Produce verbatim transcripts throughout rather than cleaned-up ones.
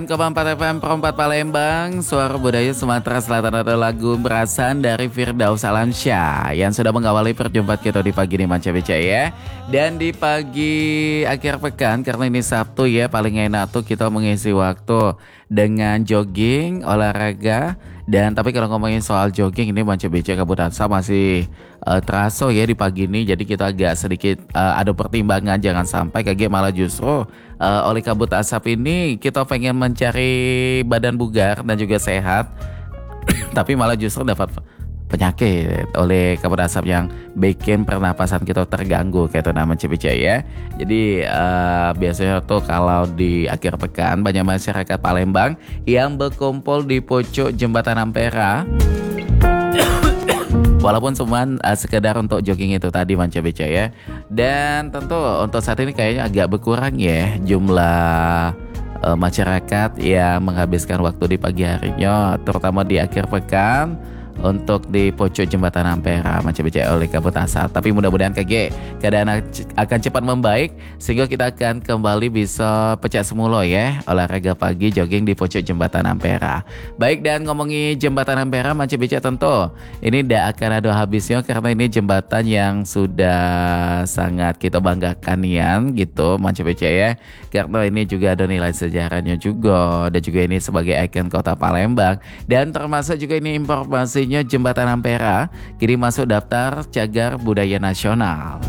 Koma empat F M Perempat Palembang, suara budaya Sumatera Selatan atau lagu berasan dari Firdaus Alamsyah yang sudah mengawali perjumpaan kita di pagi ini Manca Beca ya. Dan di pagi akhir pekan karena ini Sabtu ya, paling enak tuh kita mengisi waktu dengan jogging, olahraga. Dan tapi kalau ngomongin soal jogging ini Manca Beca Kabut Asap masih uh, terasa ya di pagi ini. Jadi kita agak sedikit uh, ada pertimbangan jangan sampai kaget malah justru uh, oleh kabut asap ini kita pengen mencari badan bugar dan juga sehat. Tapi malah justru dapat penyakit oleh kabut asap yang bikin pernapasan kita terganggu kayak itu nama Cipica ya. Jadi uh, biasanya tuh kalau di akhir pekan banyak masyarakat Palembang yang berkumpul di pucuk Jembatan Ampera. Walaupun cuma uh, sekedar untuk jogging itu tadi Manca Beca ya. Dan tentu untuk saat ini kayaknya agak berkurang ya jumlah uh, masyarakat yang menghabiskan waktu di pagi harinya, terutama di akhir pekan untuk di pucuk Jembatan Ampera Manca Beca oleh kabut asap. Tapi mudah-mudahan K G keadaan akan cepat membaik sehingga kita akan kembali bisa pecah semula ya olahraga pagi jogging di pucuk Jembatan Ampera. Baik, dan ngomongin Jembatan Ampera Manca Beca tentu ini tidak akan ada habisnya karena ini jembatan yang sudah sangat kita banggakan ya gitu Manca Beca ya. Karena ini juga ada nilai sejarahnya juga dan juga ini sebagai ikon kota Palembang dan termasuk juga ini informasi Jembatan Ampera kini masuk daftar cagar budaya nasional.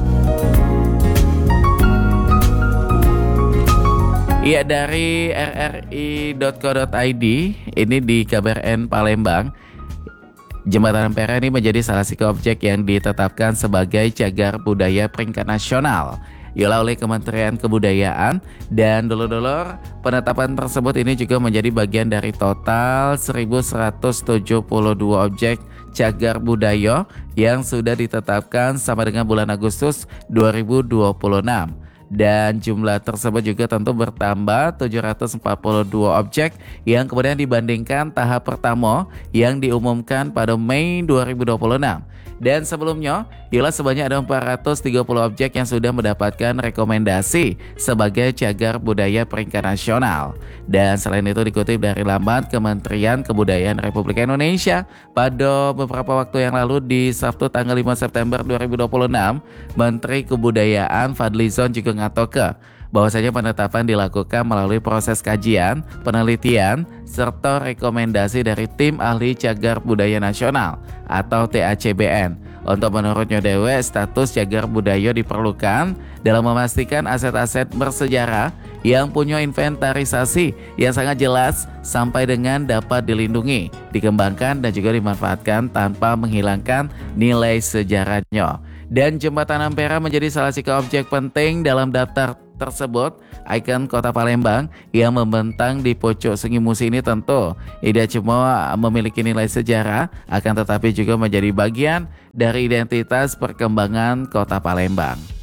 Iya, dari r r i dot co dot i d ini di K B R N Palembang, Jembatan Ampera ini menjadi salah satu objek yang ditetapkan sebagai cagar budaya peringkat nasional ialah oleh Kementerian Kebudayaan. Dan dulur-dulur, penetapan tersebut ini juga menjadi bagian dari total seribu seratus tujuh puluh dua objek cagar budaya yang sudah ditetapkan sama dengan bulan Agustus dua ribu dua puluh enam. Dan jumlah tersebut juga tentu bertambah tujuh ratus empat puluh dua objek yang kemudian dibandingkan tahap pertama yang diumumkan pada Mei dua ribu dua puluh enam. Dan sebelumnya, ialah sebanyak ada empat ratus tiga puluh objek yang sudah mendapatkan rekomendasi sebagai cagar budaya peringkat nasional. Dan selain itu dikutip dari laman Kementerian Kebudayaan Republik Indonesia pada beberapa waktu yang lalu di Sabtu tanggal lima September dua ribu dua puluh enam, Menteri Kebudayaan Fadlizon juga ngatoke bahwasanya penetapan dilakukan melalui proses kajian, penelitian, serta rekomendasi dari Tim Ahli Cagar Budaya Nasional atau T A C B N. Untuk menurutnya dewe, status cagar budaya diperlukan dalam memastikan aset-aset bersejarah yang punya inventarisasi yang sangat jelas sampai dengan dapat dilindungi, dikembangkan dan juga dimanfaatkan tanpa menghilangkan nilai sejarahnya. Dan Jembatan Ampera menjadi salah satu objek penting dalam daftar tersebut. Ikon kota Palembang yang membentang di pucuk Sungai Musi ini tentu tidak cuma memiliki nilai sejarah, akan tetapi juga menjadi bagian dari identitas perkembangan kota Palembang.